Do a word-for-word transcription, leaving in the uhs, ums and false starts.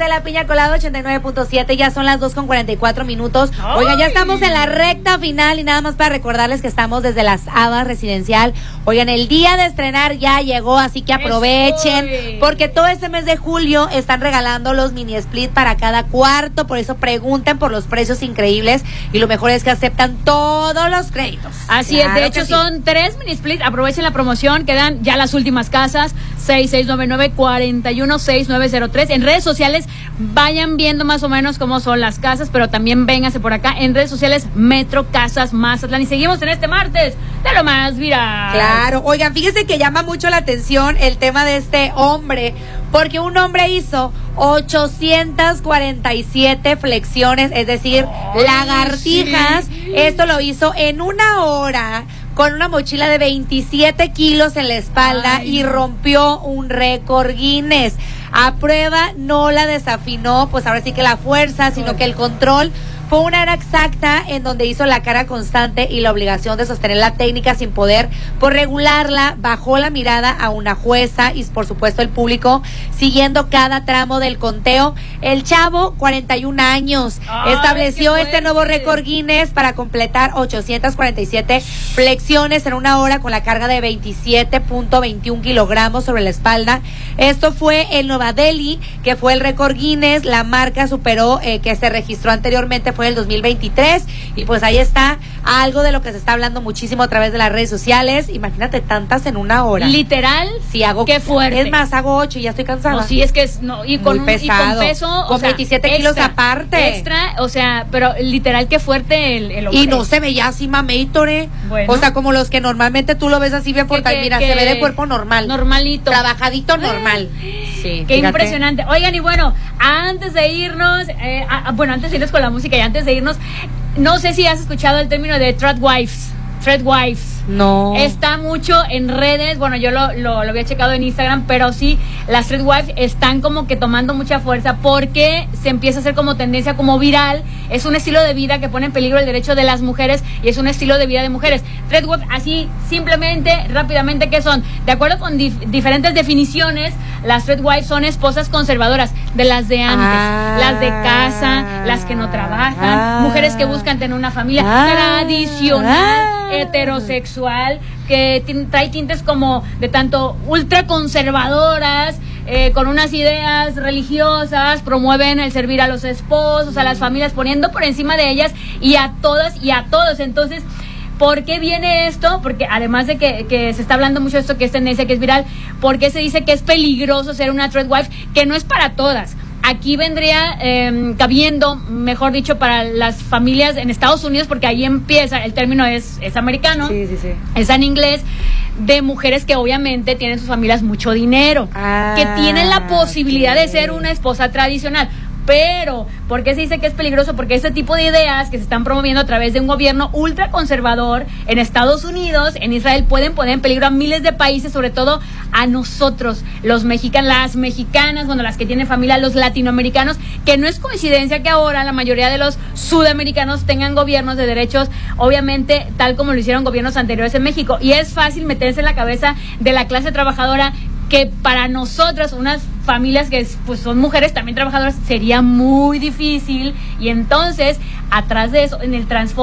la Piña Colada ochenta y nueve punto siete, ya son las dos con cuarenta y cuatro minutos. Oigan, ya estamos en la recta final y nada más para recordarles que estamos desde Las Habas Residencial. Oigan, el día de estrenar ya llegó, así que aprovechen, Estoy. porque todo este mes de julio están regalando los mini split para cada cuarto, por eso pregunten por los precios increíbles y lo mejor es que aceptan todos los créditos. Así claro es, de hecho sí. son tres mini split, aprovechen la promoción, quedan ya las últimas casas, seis seis nueve nueve, cuatro uno seis nueve cero tres. En redes sociales vayan viendo más o menos cómo son las casas, pero también vénganse por acá en redes sociales Metro Casas Mazatlán y seguimos en este martes de lo más viral. Claro, oigan, fíjense que llama mucho la atención el tema de este hombre, porque un hombre hizo ochocientas cuarenta y siete flexiones, es decir, Ay, lagartijas. Sí. Esto lo hizo en una hora con una mochila de veintisiete kilos en la espalda Ay, y rompió un récord Guinness. A prueba no la desafinó, pues ahora sí que la fuerza, sino que el control. Fue una hora exacta en donde hizo la cara constante y la obligación de sostener la técnica sin poder por regularla. Bajó la mirada a una jueza y por supuesto el público siguiendo cada tramo del conteo. El chavo, cuarenta y un años, Ay, estableció este nuevo récord Guinness para completar ochocientas cuarenta y siete flexiones en una hora con la carga de veintisiete punto veintiún kilogramos sobre la espalda. Esto fue en Nueva Delhi, que fue el récord Guinness. La marca superó eh, que se registró anteriormente fue el dos mil veintitrés y pues ahí está algo de lo que se está hablando muchísimo a través de las redes sociales. Imagínate tantas en una hora. Literal, sí, hago qué fuerte. Es más, hago ocho y ya estoy cansada. No, sí, es que es no, y con, Muy pesado. Un, y con peso, con o sea, veintisiete extra, kilos aparte. Extra, o sea, pero literal qué fuerte el, el hombre. Y no se veía así mameitore. Bueno. O sea, como los que normalmente tú lo ves así bien por mira, que, se ve de cuerpo normal. Normalito. Trabajadito normal. Sí, qué fíjate. Impresionante. Oigan, y bueno, antes de irnos, eh, a, bueno, antes de irnos con la música y antes de irnos, no sé si has escuchado el término de Threadwives. Threadwives. No. Está mucho en redes, bueno, yo lo, lo, lo había checado en Instagram, pero sí, las Threadwives están como que tomando mucha fuerza porque se empieza a hacer como tendencia, como viral. Es un estilo de vida que pone en peligro el derecho de las mujeres y es un estilo de vida de mujeres. Threadwives, así simplemente, rápidamente, ¿qué son? De acuerdo con dif- diferentes definiciones, las Threadwives son esposas conservadoras, de las de antes, ah, las de casa, las que no trabajan, ah, mujeres que buscan tener una familia ah, tradicional, ah, heterosexual, que t- trae tintes como de tanto ultraconservadoras, eh, con unas ideas religiosas, promueven el servir a los esposos, a las familias, poniendo por encima de ellas y a todas y a todos. Entonces, ¿por qué viene esto? Porque además de que, que se está hablando mucho de esto, que es tendencia, que es viral, ¿por qué se dice que es peligroso ser una Threadwife? Que no es para todas. Aquí vendría eh, cabiendo, mejor dicho, para las familias en Estados Unidos, porque ahí empieza, el término es, es americano, sí, sí, sí. es en inglés, de mujeres que obviamente tienen sus familias mucho dinero, ah, que tienen la posibilidad okay. de ser una esposa tradicional. Pero, ¿por qué se dice que es peligroso? Porque este tipo de ideas que se están promoviendo a través de un gobierno ultraconservador en Estados Unidos, en Israel, pueden poner en peligro a miles de países, sobre todo a nosotros, los mexicanos, las mexicanas, bueno, las que tienen familia, los latinoamericanos, que no es coincidencia que ahora la mayoría de los sudamericanos tengan gobiernos de derechos, obviamente, tal como lo hicieron gobiernos anteriores en México. Y es fácil meterse en la cabeza de la clase trabajadora que para nosotras, unas familias que pues son mujeres también trabajadoras, sería muy difícil. Y entonces, atrás de eso, en el trasfondo